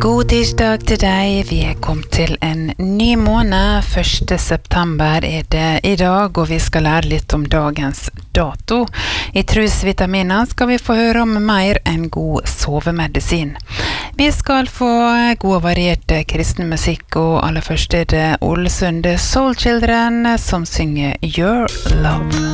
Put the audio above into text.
God tirsdag til deg. Vi er kommet til en ny måned. 1. september det i dag, og vi skal lære litt om dagens dato. I Trusvitaminer skal vi få høre om mer enn god sovemedisin. Vi skal få god og variert kristen musikk, og aller først det Ålesund Soul Children som synger Your Love.